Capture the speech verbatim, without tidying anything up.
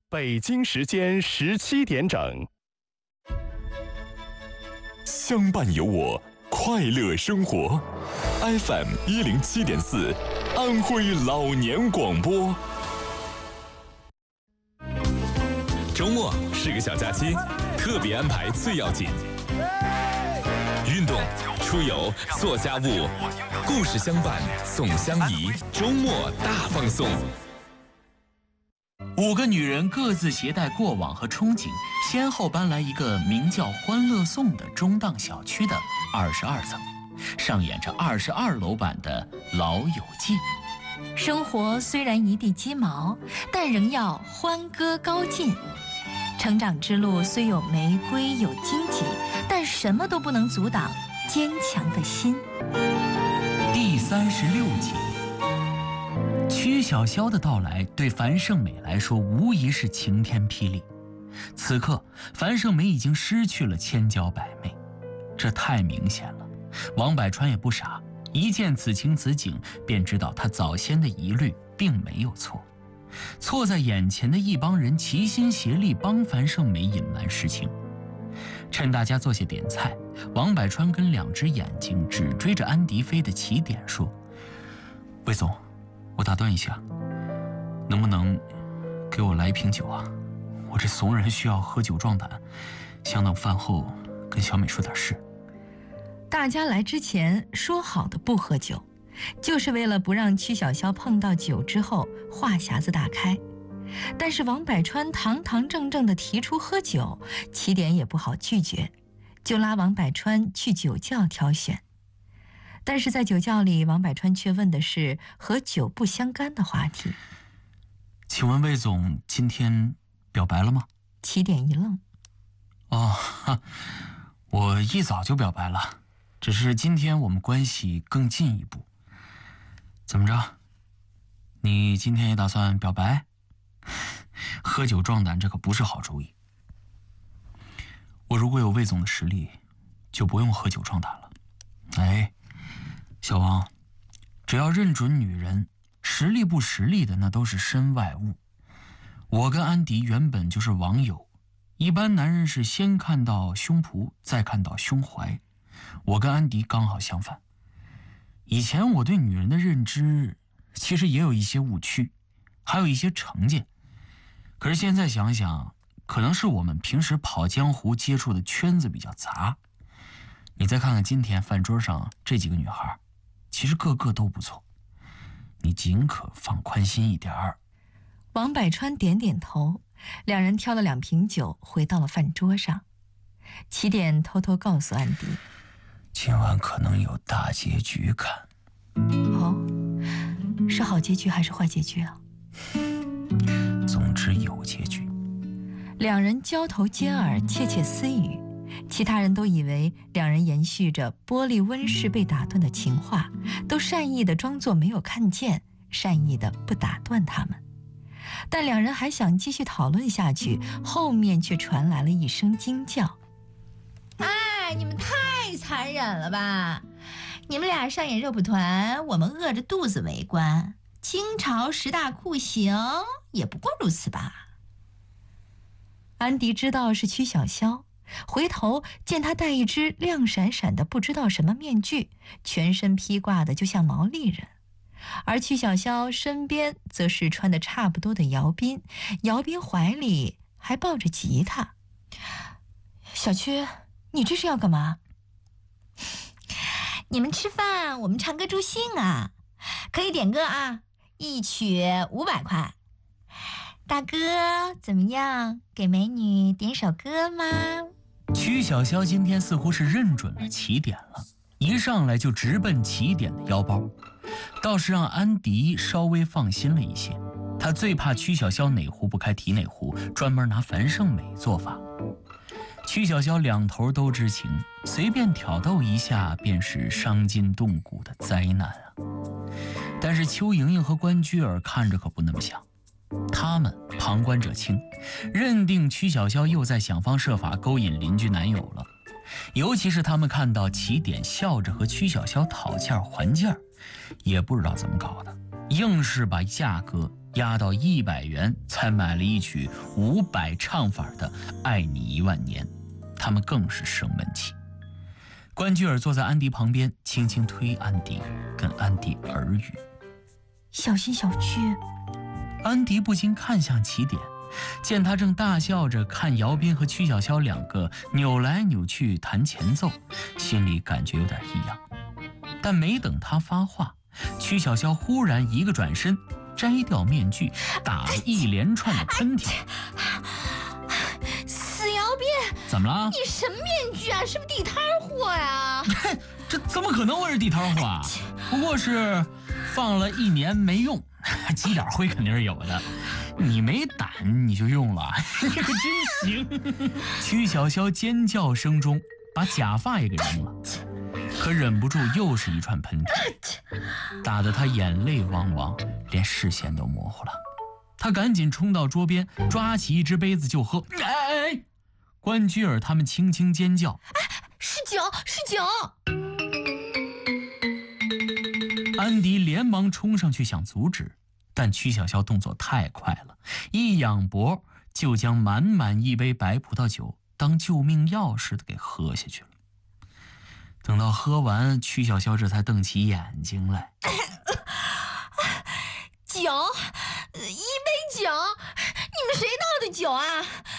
北京时间十七点整。 相伴有我，快乐生活。F M 一零七点四，安徽老年广播。周末是个小假期，特别安排最要紧。运动、出游、做家务，故事相伴，送相宜，周末大放送。 五个女人各自携带过往和憧憬，先后搬来一个名叫欢乐颂的中档小区的二十二层，上演着二十二楼版的《老友记》。 生活虽然一地鸡毛，但仍要欢歌高进。成长之路虽有玫瑰有荆棘，但什么都不能阻挡坚强的心。 第三十六集，曲筱绡的到来对樊胜美来说无疑是晴天霹雳。此刻樊胜美已经失去了千娇百媚，这太明显了。王百川也不傻，一见此情此景，便知道他早先的疑虑并没有错。错在眼前的一帮人齐心协力帮樊胜美隐瞒实情。趁大家坐下点菜，王百川跟两只眼睛只追着安迪飞的起点说：“魏总，我打断一下，能不能给我来一瓶酒啊？我这怂人需要喝酒壮胆，想等饭后跟小美说点事。” 大家来之前说好的不喝酒，就是为了不让曲筱绡碰到酒之后话匣子打开。但是王百川堂堂正正地提出喝酒，起点也不好拒绝，就拉王百川去酒窖挑选。但是在酒窖里，王百川却问的是和酒不相干的话题。 请问魏总今天表白了吗？ 起点一愣。 哦，我一早就表白了，只是今天我们关系更进一步。怎么着？你今天也打算表白？喝酒壮胆，这可不是好主意。我如果有魏总的实力，就不用喝酒壮胆了。哎，小王，只要认准女人，实力不实力的那都是身外物。我跟安迪原本就是网友，一般男人是先看到胸脯，再看到胸怀，我跟安迪刚好相反。以前我对女人的认知其实也有一些误区，还有一些成见。可是现在想想，可能是我们平时跑江湖接触的圈子比较杂。你再看看今天饭桌上这几个女孩，其实个个都不错，你尽可放宽心一点儿。 王百川点点头，两人挑了两瓶酒回到了饭桌上。起点偷偷告诉安迪， 今晚可能有大结局看。 哦，是好结局还是坏结局啊？ 总之有结局。 两人交头接耳，窃窃私语，其他人都以为两人延续着玻璃温室被打断的情话，都善意地装作没有看见，善意地不打断他们。但两人还想继续讨论下去，后面却传来了一声惊叫：“ 哎，你们太残忍了吧！你们俩上演肉蒲团，我们饿着肚子围观。清朝十大酷刑也不过如此吧？” 安迪知道是曲筱绡，回头见她戴一只亮闪闪的不知道什么面具，全身披挂的就像毛利人。而曲筱绡身边则是穿的差不多的姚斌，姚斌怀里还抱着吉他。小曲，你这是要干嘛？ 你们吃饭，我们唱歌助兴啊！可以点歌啊，一曲五百块。大哥，怎么样？给美女点首歌吗？ 曲筱绡今天似乎是认准了起点了，一上来就直奔起点的腰包，倒是让安迪稍微放心了一些。他最怕曲筱绡哪壶不开提哪壶，专门拿樊胜美做法。曲筱绡两头都知情，随便挑逗一下便是伤筋动骨的灾难啊！但是邱莹莹和关雎尔看着可不那么想，他们旁观者清，认定曲筱绡又在想方设法勾引邻居男友了。尤其是他们看到起点笑着和曲筱绡讨价还价，也不知道怎么搞的，硬是把价格压到一百元，才买了一曲伍佰唱法的《爱你一万年》，他们更是生闷气。关雎尔坐在安迪旁边，轻轻推安迪，跟安迪耳语：“ 小心小区。” 安迪不禁看向起点，见他正大笑着看姚斌和曲筱绡两个扭来扭去弹前奏，心里感觉有点异样。但没等他发话，曲筱绡忽然一个转身，摘掉面具，打了一连串的喷嚏。 死姚斌， 怎么了？ 你什么面具啊？是不是地摊货呀？ 这怎么可能会是地摊货啊？不过是放了一年没用，积点灰肯定是有的。你没胆你就用了，你可真行！曲筱绡尖叫声中把假发也给扔了，可忍不住又是一串喷嚏，打得他眼泪汪汪，连视线都模糊了。他赶紧冲到桌边，抓起一只杯子就喝。哎，关雎尔他们轻轻尖叫：“ 是酒，是酒！” 安迪连忙冲上去想阻止，但曲筱绡动作太快了，一仰脖就将满满一杯白葡萄酒当救命药似的给喝下去了。等到喝完，曲筱绡这才瞪起眼睛来。 酒，一杯酒，你们谁倒的酒啊？